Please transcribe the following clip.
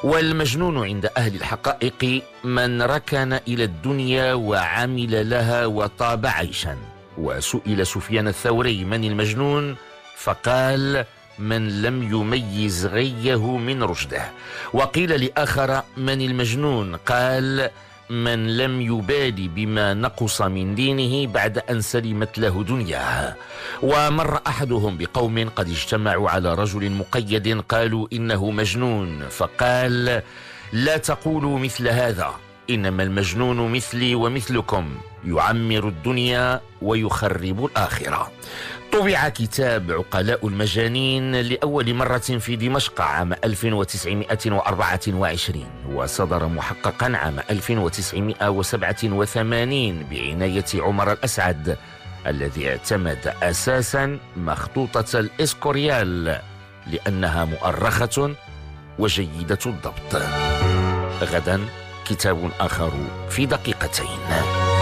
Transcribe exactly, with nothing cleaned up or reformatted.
والمجنون عند أهل الحقائق من ركن إلى الدنيا وعمل لها وطاب عيشا. وسئل سفيان الثوري من المجنون فقال: من لم يميز غيه من رشده. وقيل لآخر: من المجنون؟ قال: من لم يبالي بما نقص من دينه بعد أن سلمت له دنياه. ومر أحدهم بقوم قد اجتمعوا على رجل مقيد قالوا إنه مجنون، فقال: لا تقولوا مثل هذا، إنما المجنون مثلي ومثلكم، يعمر الدنيا ويخرب الآخرة. طبع كتاب عقلاء المجانين لأول مرة في دمشق عام ألف وتسعمائة وأربعة وعشرين، وصدر محققا عام ألف وتسعمائة وسبعة وثمانين بعناية عمر الأسعد، الذي اعتمد أساسا مخطوطة الإسكوريال لأنها مؤرخة وجيدة الضبط. غدا كتاب آخر في دقيقتين.